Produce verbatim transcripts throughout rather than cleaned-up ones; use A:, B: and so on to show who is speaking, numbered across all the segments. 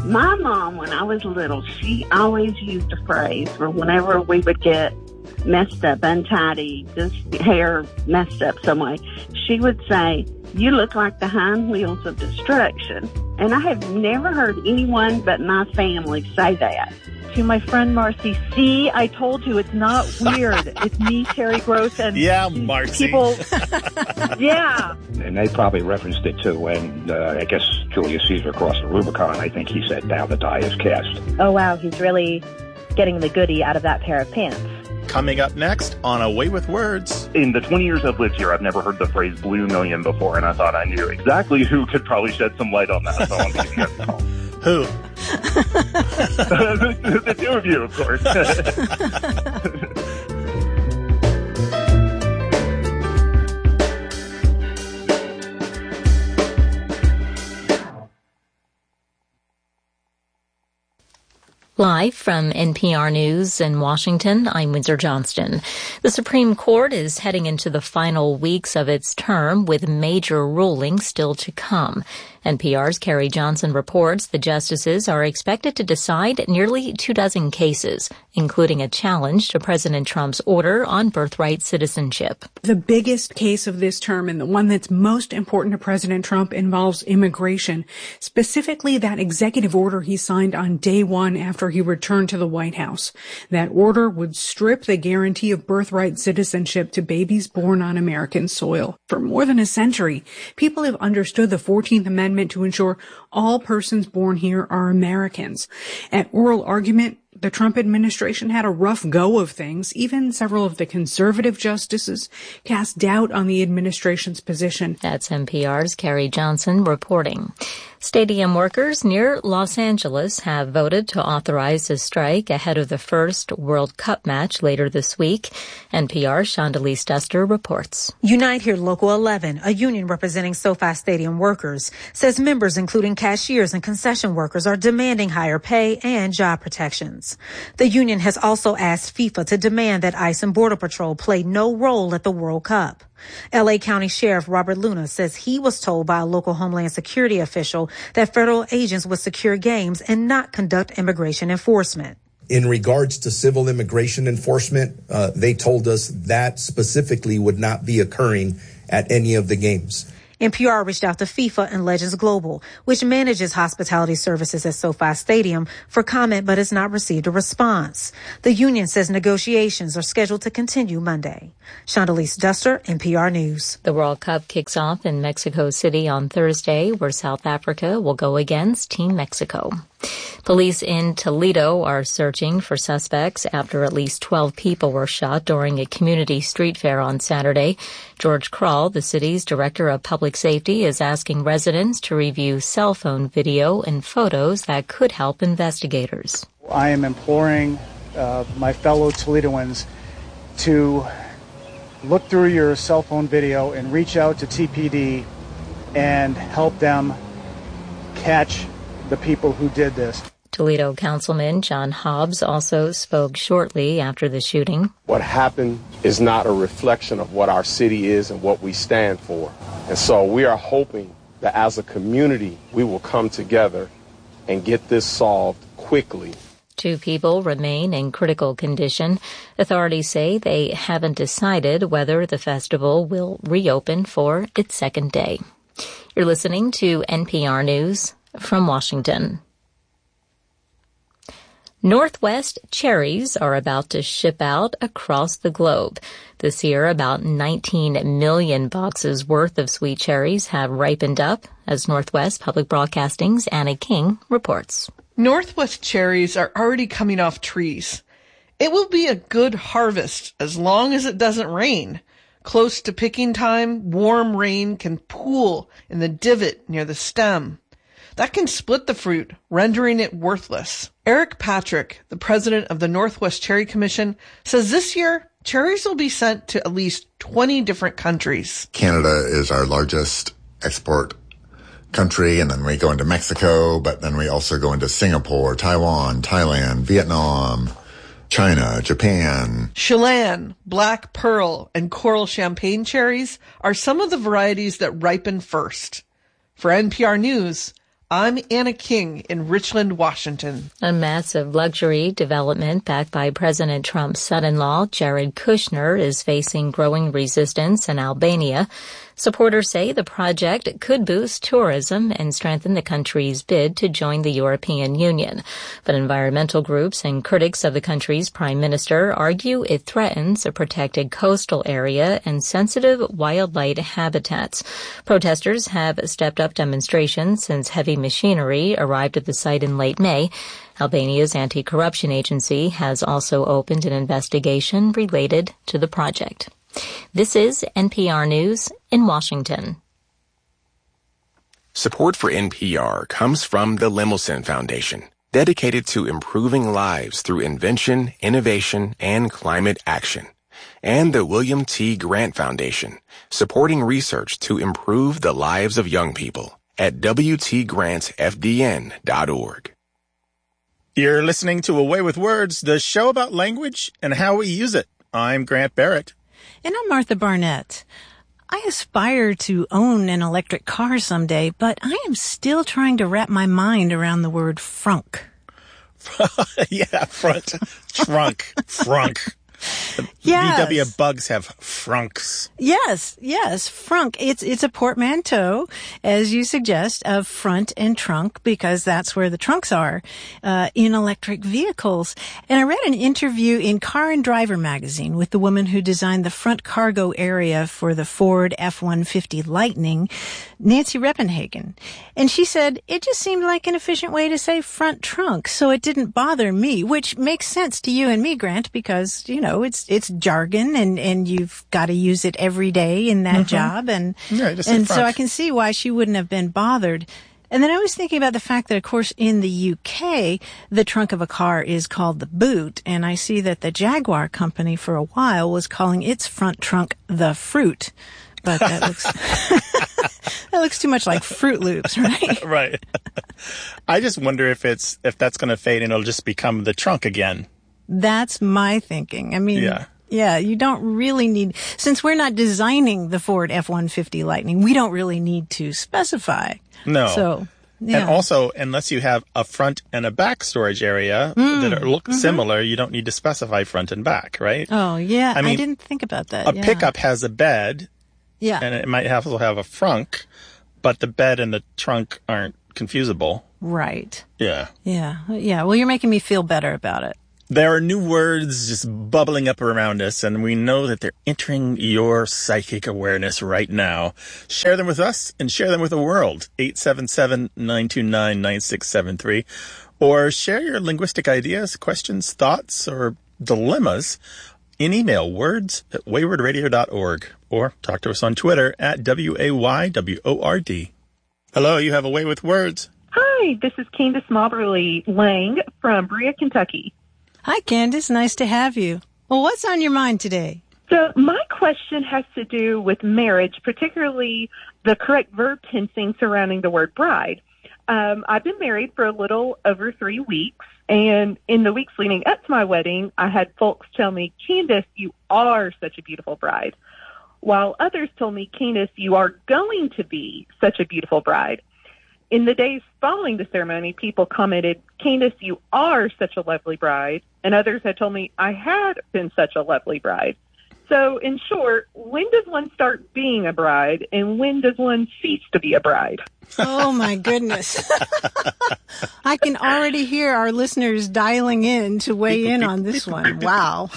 A: My mom, when I was little, she always used a phrase for whenever we would get messed up, untidy, just hair messed up some way. She would say, "You look like the hind wheels of destruction." And I have never heard anyone but my family say that.
B: To my friend Marcy, see, I told you it's not weird. It's me, Terry Gross, and
C: yeah, Marcy.
B: People. Yeah.
D: And they probably referenced it too when uh, I guess Julius Caesar crossed the Rubicon. I think he said, "Now the die is cast."
E: Oh wow, he's really getting the goodie out of that pair of pants.
C: Coming up next on A Way with Words.
F: In the twenty years I've lived here, I've never heard the phrase blue million before, and I thought I knew exactly who could probably shed some light on that. So I'm going to get the call.
C: Who?
F: the, the two of you, of course.
G: Live from N P R News in Washington, I'm Windsor Johnston. The Supreme Court is heading into the final weeks of its term with major rulings still to come. N P R's Carrie Johnson reports the justices are expected to decide nearly two dozen cases, including a challenge to President Trump's order on birthright citizenship.
H: The biggest case of this term, and the one that's most important to President Trump, involves immigration, specifically that executive order he signed on day one after he returned to the White House. That order would strip the guarantee of birthright citizenship to babies born on American soil. For more than a century, people have understood the fourteenth Amendment to ensure all persons born here are Americans. At oral argument, the Trump administration had a rough go of things. Even several of the conservative justices cast doubt on the administration's position.
G: That's N P R's Carrie Johnson reporting. Stadium workers near Los Angeles have voted to authorize a strike ahead of the first World Cup match later this week. N P R's Shondalise Duster reports.
I: Unite Here Local eleven, a union representing SoFi Stadium workers, says members, including cashiers and concession workers, are demanding higher pay and job protections. The union has also asked FIFA to demand that ICE and Border Patrol play no role at the World Cup. L A County Sheriff Robert Luna says he was told by a local Homeland Security official that federal agents would secure games and not conduct immigration enforcement.
J: In regards to civil immigration enforcement, uh, they told us that specifically would not be occurring at any of the games.
I: N P R reached out to FIFA and Legends Global, which manages hospitality services at SoFi Stadium, for comment, but has not received a response. The union says negotiations are scheduled to continue Monday. Shondalise Duster, N P R News.
G: The World Cup kicks off in Mexico City on Thursday, where South Africa will go against Team Mexico. Police in Toledo are searching for suspects after at least twelve people were shot during a community street fair on Saturday. George Krall, the city's director of public safety, is asking residents to review cell phone video and photos that could help investigators.
K: I am imploring uh, my fellow Toledoans to look through your cell phone video and reach out to T P D and help them catch the people who did this.
G: Toledo Councilman John Hobbs also spoke shortly after the shooting.
L: What happened is not a reflection of what our city is and what we stand for. And so we are hoping that as a community, we will come together and get this solved quickly.
G: Two people remain in critical condition. Authorities say they haven't decided whether the festival will reopen for its second day. You're listening to N P R News from Washington. Northwest cherries are about to ship out across the globe. This year, about nineteen million boxes worth of sweet cherries have ripened up, as Northwest Public Broadcasting's Anna King reports.
M: Northwest cherries are already coming off trees. It will be a good harvest as long as it doesn't rain. Close to picking time, warm rain can pool in the divot near the stem. That can split the fruit, rendering it worthless. Eric Patrick, the president of the Northwest Cherry Commission, says this year, cherries will be sent to at least twenty different countries.
N: Canada is our largest export country, and then we go into Mexico, but then we also go into Singapore, Taiwan, Thailand, Vietnam, China, Japan.
M: Chelan, Black Pearl, and Coral Champagne cherries are some of the varieties that ripen first. For N P R News, I'm Anna King in Richland, Washington.
G: A massive luxury development backed by President Trump's son-in-law, Jared Kushner, is facing growing resistance in Albania. Supporters say the project could boost tourism and strengthen the country's bid to join the European Union. But environmental groups and critics of the country's prime minister argue it threatens a protected coastal area and sensitive wildlife habitats. Protesters have stepped up demonstrations since heavy machinery arrived at the site in late May. Albania's anti-corruption agency has also opened an investigation related to the project. This is N P R News in Washington.
O: Support for N P R comes from the Lemelson Foundation, dedicated to improving lives through invention, innovation, and climate action. And the William T. Grant Foundation, supporting research to improve the lives of young people at w t grants f d n dot org.
C: You're listening to A Way with Words, the show about language and how we use it. I'm Grant Barrett.
P: And I'm Martha Barnett. I aspire to own an electric car someday, but I am still trying to wrap my mind around the word frunk.
C: Yeah, front, trunk, frunk.
P: Yes.
C: V W bugs have frunks.
P: Yes, yes, frunk. It's it's a portmanteau, as you suggest, of front and trunk, because that's where the trunks are uh, in electric vehicles. And I read an interview in Car and Driver magazine with the woman who designed the front cargo area for the Ford F one fifty Lightning, Nancy Reppenhagen. And she said, it just seemed like an efficient way to say front trunk, so it didn't bother me, which makes sense to you and me, Grant, because, you know, it's it's jargon and, and you've got to use it every day in that mm-hmm. job. And,
C: yeah, just
P: and so I can see why she wouldn't have been bothered. And then I was thinking about the fact that, of course, in the U K, the trunk of a car is called the boot. And I see that the Jaguar company for a while was calling its front trunk the fruit. But that looks that looks too much like Fruit Loops, right?
C: Right. I just wonder if it's if that's going to fade and it'll just become the trunk again.
P: That's my thinking. I mean,
C: yeah.
P: yeah, you don't really need, since we're not designing the Ford F one fifty Lightning, we don't really need to specify.
C: No.
P: So, yeah.
C: And also, unless you have a front and a back storage area mm. that are, look mm-hmm. similar, you don't need to specify front and back, right?
P: Oh, yeah.
C: I, mean,
P: I didn't think about that.
C: A
P: yeah.
C: pickup has a bed.
P: Yeah.
C: And it might also have a frunk, but the bed and the trunk aren't confusable.
P: Right.
C: Yeah.
P: Yeah. Yeah. Well, you're making me feel better about it.
C: There are new words just bubbling up around us, and we know that they're entering your psychic awareness right now. Share them with us and share them with the world. eight seven seven, nine two nine, nine six seven three. Or share your linguistic ideas, questions, thoughts, or dilemmas in email, words at wayward radio dot org. Or talk to us on Twitter at W A Y W O R D. Hello, you have A Way with Words.
B: Hi, this is Candace Mauberly Lang from Berea, Kentucky.
P: Hi, Candace. Nice to have you. Well, what's on your mind today?
B: So my question has to do with marriage, particularly the correct verb tensing surrounding the word bride. Um, I've been married for a little over three weeks, and in the weeks leading up to my wedding, I had folks tell me, Candace, you are such a beautiful bride, while others told me, Candace, you are going to be such a beautiful bride. In the days following the ceremony, people commented, Candace, you are such a lovely bride. And others had told me I had been such a lovely bride. So, in short, when does one start being a bride, and when does one cease to be a bride?
P: Oh, my goodness. I can already hear our listeners dialing in to weigh in on this one. Wow.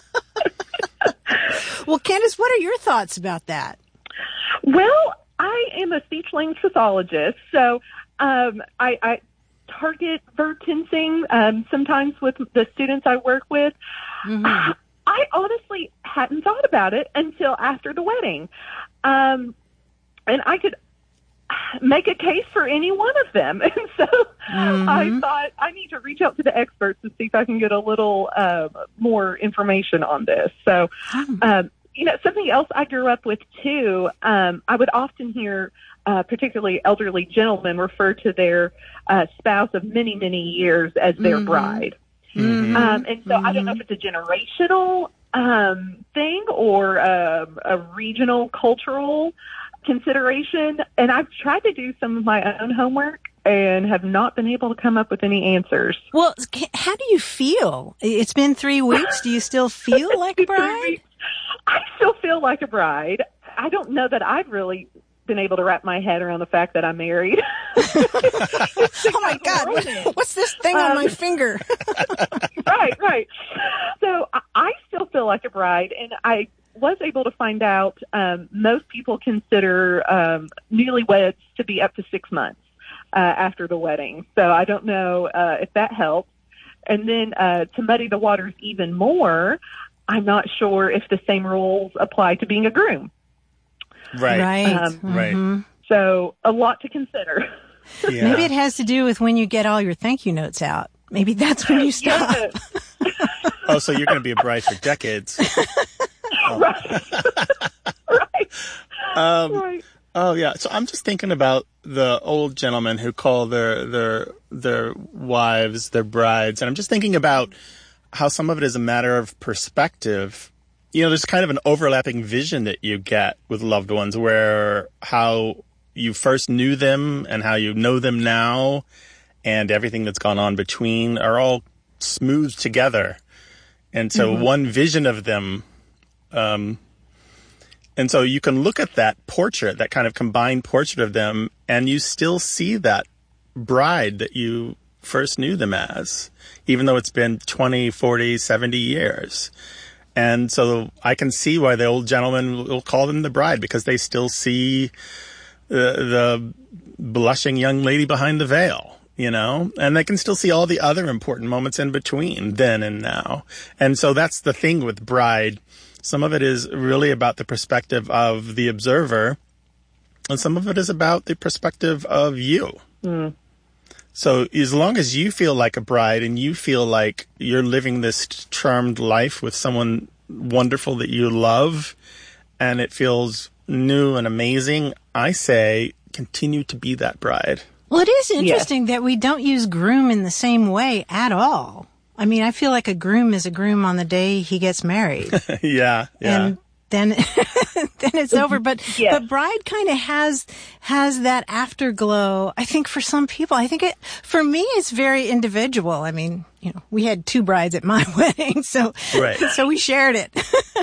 P: Well, Candace, what are your thoughts about that?
B: Well, I am a speech-language pathologist, so um, I, I target verb tensing um, sometimes with the students I work with. Mm-hmm. Uh, I honestly hadn't thought about it until after the wedding. Um, and I could make a case for any one of them. And so mm-hmm. I thought I need to reach out to the experts to see if I can get a little uh, more information on this. So, um, you know, something else I grew up with, too, um, I would often hear uh, particularly elderly gentlemen refer to their uh, spouse of many, many years as their mm-hmm. bride. Mm-hmm. Um, and so mm-hmm. I don't know if it's a generational um, thing or a, a regional cultural consideration. And I've tried to do some of my own homework and have not been able to come up with any answers.
P: Well, how do you feel? It's been three weeks. Do you still feel like a bride?
B: I still feel like a bride. I don't know that I've really been able to wrap my head around the fact that I'm married.
P: Oh my God, what, what's this thing um, on my finger?
B: right, right. So I, I still feel like a bride, and I was able to find out um, most people consider um, newlyweds to be up to six months uh, after the wedding. So I don't know uh, if that helps. And then uh, to muddy the waters even more, I'm not sure if the same rules apply to being a groom.
C: Right.
P: Right.
B: Um,
C: right.
P: Mm-hmm.
B: So a lot to consider.
P: Yeah. Maybe it has to do with when you get all your thank you notes out. Maybe that's when you stop.
B: Yeah.
C: Oh, so you're going to be a bride for decades. Oh.
B: Right. right.
C: Um,
B: right.
C: Oh yeah. So I'm just thinking about the old gentlemen who call their their their wives their brides, and I'm just thinking about how some of it is a matter of perspective. You know, there's kind of an overlapping vision that you get with loved ones, where how you first knew them and how you know them now, and everything that's gone on between are all smoothed together. And so mm-hmm. one vision of them. Um, and so you can look at that portrait, that kind of combined portrait of them, and you still see that bride that you first knew them as, even though it's been twenty, forty, seventy years. And so I can see why the old gentleman will call them the bride, because they still see the, the blushing young lady behind the veil, you know, and they can still see all the other important moments in between then and now. And so that's the thing with bride. Some of it is really about the perspective of the observer, and some of it is about the perspective of you.
B: Mm.
C: So as long as you feel like a bride and you feel like you're living this charmed life with someone wonderful that you love, and it feels new and amazing, I say continue to be that bride.
P: Well, it is interesting yeah. that we don't use groom in the same way at all. I mean, I feel like a groom is a groom on the day he gets married.
C: yeah, yeah.
P: And then then it's over. But yes. but bride kind of has has that afterglow. I think for some people, I think it for me it's very individual. I mean, you know, we had two brides at my wedding, so
C: right.
P: so we shared it.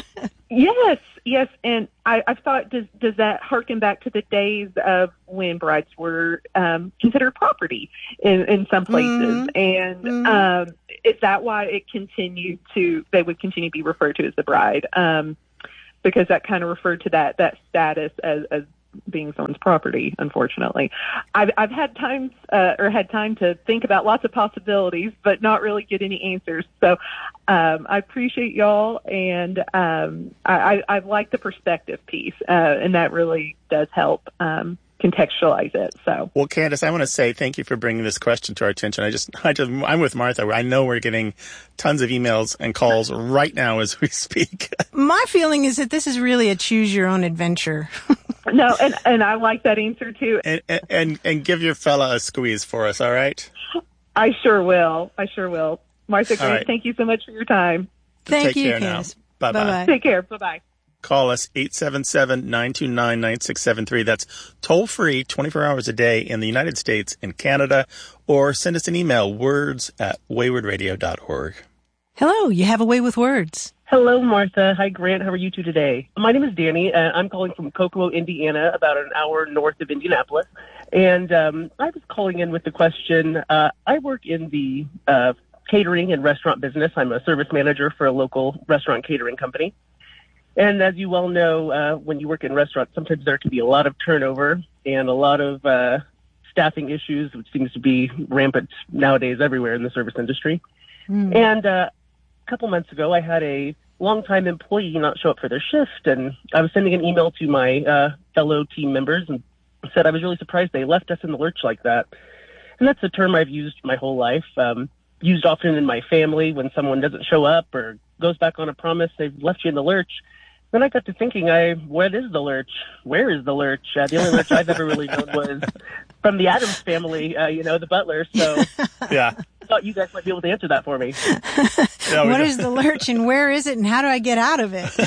B: Yes, yes, and I, I thought, does does that harken back to the days of when brides were um, considered property in, in some places, mm-hmm. and mm-hmm. Um, is that why it continued to? They would continue to be referred to as the bride, um, because that kind of referred to that that status as, as being someone's property. Unfortunately, I've I've had times uh, or had time to think about lots of possibilities, but not really get any answers. So. Um, I appreciate y'all, and um, I, I, I like the perspective piece, uh, and that really does help um, contextualize it. So,
C: well, Candace, I want to say thank you for bringing this question to our attention. I just, I just, I'm with Martha. I know we're getting tons of emails and calls right now as we speak.
P: My feeling is that this is really a choose your own adventure.
B: No, and, and I like that answer too.
C: And, and and give your fella a squeeze for us, all right?
B: I sure will. I sure will. Martha, Grace,
C: right.
B: Thank you so much for your time.
P: Thank
C: Take
P: you,
C: care
P: Candace.
C: now. Bye-bye.
P: Bye-bye.
B: Take care. Bye-bye.
C: Call us eight seven seven, nine two nine, nine six seven three. That's toll free, twenty-four hours a day in the United States and Canada. Or send us an email, words at wayward radio dot org.
P: Hello, you have a way with words.
Q: Hello, Martha. Hi, Grant. How are you two today? My name is Danny. Uh, I'm calling from Kokomo, Indiana, about an hour north of Indianapolis. And um, I was calling in with the question, uh, I work in the uh, catering and restaurant business. I'm a service manager for a local restaurant catering company. And as you well know, uh, when you work in restaurants, sometimes there can be a lot of turnover and a lot of uh, staffing issues, which seems to be rampant nowadays everywhere in the service industry. Mm. And uh, a couple months ago, I had a longtime employee not show up for their shift, and I was sending an email to my uh, fellow team members and said I was really surprised they left us in the lurch like that. And that's a term I've used my whole life, um, used often in my family when someone doesn't show up or goes back on a promise, they've left you in the lurch. Then I got to thinking, I what is the lurch? Where is the lurch? Uh, the only lurch I've ever really known was from the Addams family, uh, you know, the butler. So
C: yeah.
Q: I thought you guys might be able to answer that for me.
P: Yeah, what is the lurch and where is it and how do I get out of it?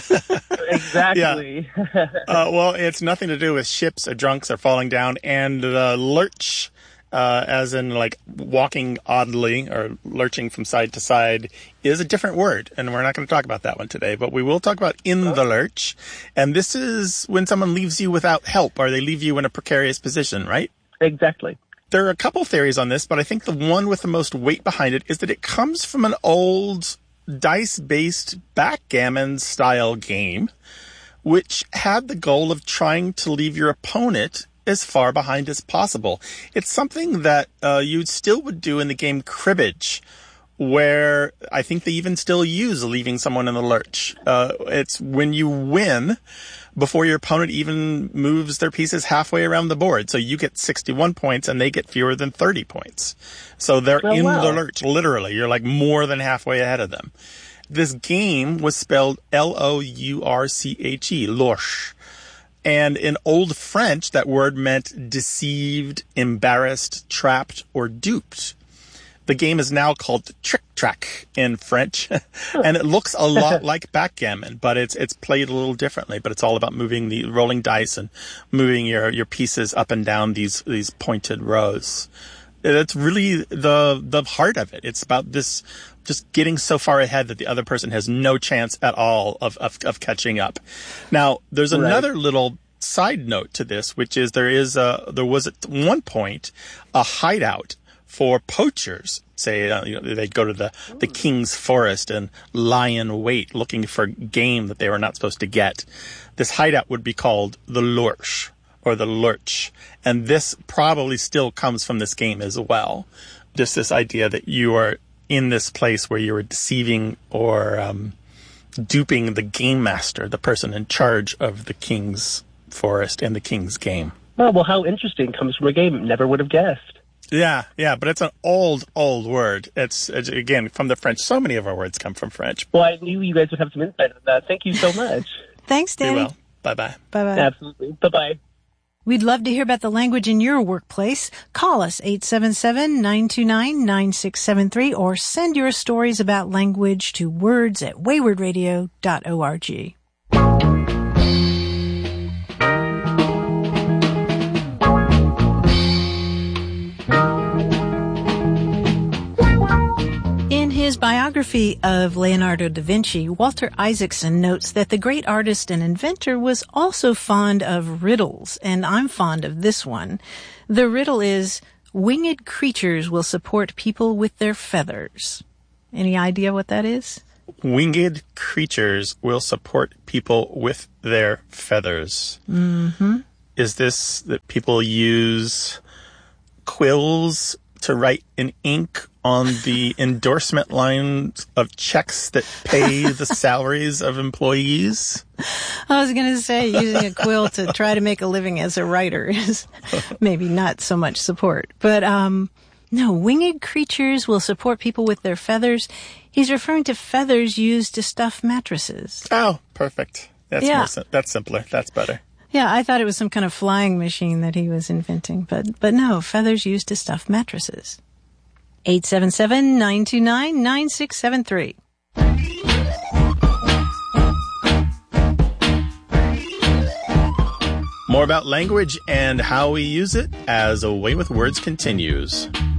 Q: Exactly.
C: Yeah. uh, well, it's nothing to do with ships or drunks are falling down, and the lurch uh, as in like walking oddly or lurching from side to side, is a different word. And we're not going to talk about that one today, but we will talk about in the lurch. And this is when someone leaves you without help, or they leave you in a precarious position, right?
Q: Exactly.
C: There are a couple theories on this, but I think the one with the most weight behind it is that it comes from an old dice-based backgammon-style game, which had the goal of trying to leave your opponent as far behind as possible. It's something that uh, you still would do in the game cribbage, where I think they even still use leaving someone in the lurch. Uh, it's when you win before your opponent even moves their pieces halfway around the board. So you get sixty-one points and they get fewer than thirty points. So they're oh, in wow. the lurch, literally. You're like more than halfway ahead of them. This game was spelled L O U R C H E, lorche. And in Old French, that word meant deceived, embarrassed, trapped, or duped. The game is now called Trick Track in French, and it looks a lot like backgammon, but it's it's played a little differently. But it's all about moving the rolling dice and moving your, your pieces up and down these these pointed rows. It's really the the heart of it. It's about this just getting so far ahead that the other person has no chance at all of of, of catching up. Now, there's
Q: right.
C: another little side note to this, which is there is a there was at one point a hideout for poachers. Say, uh, you know, they'd go to the, the king's forest and lie in wait looking for game that they were not supposed to get. This hideout would be called the lurch or the lurch. And this probably still comes from this game as well. Just this idea that you are in this place where you are deceiving or um, duping the game master, the person in charge of the king's forest and the king's game.
Q: Oh, well, how interesting. Comes from a game. Never would have guessed.
C: Yeah, yeah, but it's an old, old word. It's, it's, again, from the French. So many of our words come from French.
Q: Well, I knew you guys would have some insight on that. Thank you so much.
P: Thanks, Danny.
C: Be well. Bye-bye.
P: Bye-bye.
Q: Absolutely. Bye-bye.
P: We'd love to hear about the language in your workplace. Call us, eight seven seven, nine two nine, nine six seven three, or send your stories about language to words at wayward radio dot org. In his biography of Leonardo da Vinci, Walter Isaacson notes that the great artist and inventor was also fond of riddles, and I'm fond of this one. The riddle is, winged creatures will support people with their feathers. Any idea what that is?
C: Winged creatures will support people with their feathers.
P: Mm-hmm.
C: Is this that people use quills to write in ink on the endorsement lines of checks that pay the salaries of employees?
P: I was going to say using a quill to try to make a living as a writer is maybe not so much support. But um no, winged creatures will support people with their feathers. He's referring to feathers used to stuff mattresses.
C: Oh, perfect. That's
P: yeah.
C: more sim- that's simpler. That's better.
P: Yeah, I thought it was some kind of flying machine that he was inventing, but but no, feathers used to stuff mattresses. eight seven seven, nine two nine, nine six seven three.
C: More about language and how we use it as A Way with Words continues.